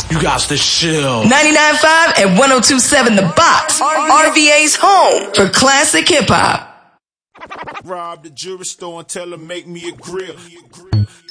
You got to chill. 99.5 and 102.7 The Box. RVA's home for classic hip hop. Rob the jewelry store and tell her make me a grill.